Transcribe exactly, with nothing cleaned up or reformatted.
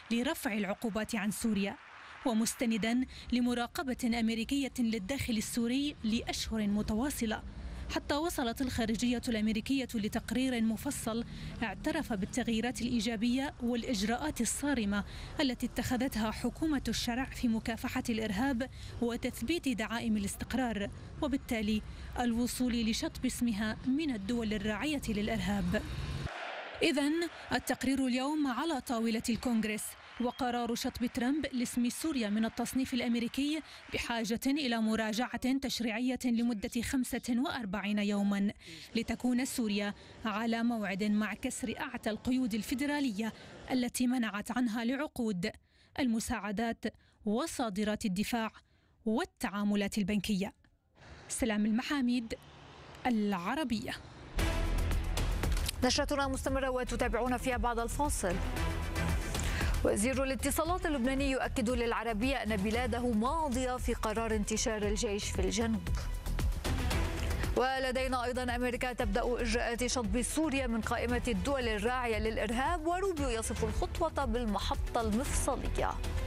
لرفع العقوبات عن سوريا، ومستندا لمراقبة أمريكية للداخل السوري لأشهر متواصلة، حتى وصلت الخارجية الأمريكية لتقرير مفصل اعترف بالتغييرات الإيجابية والإجراءات الصارمة التي اتخذتها حكومة الشرع في مكافحة الإرهاب وتثبيت دعائم الاستقرار، وبالتالي الوصول لشطب اسمها من الدول الراعية للإرهاب. إذن التقرير اليوم على طاولة الكونغرس، وقرار شطب ترامب لاسم سوريا من التصنيف الأمريكي بحاجة إلى مراجعة تشريعية لمدة خمسة وأربعين يوما لتكون سوريا على موعد مع كسر أعتى القيود الفيدرالية التي منعت عنها لعقود المساعدات وصادرات الدفاع والتعاملات البنكية. سلام المحاميد، العربية. نشرتنا مستمرة وتتابعون فيها بعد الفاصل. وزير الاتصالات اللبناني يؤكد للعربية أن بلاده ماضية في قرار انتشار الجيش في الجنوب. ولدينا أيضا أمريكا تبدأ إجراءات شطب سوريا من قائمة الدول الراعية للإرهاب، وروبيو يصف الخطوة بالمحطة المفصلية.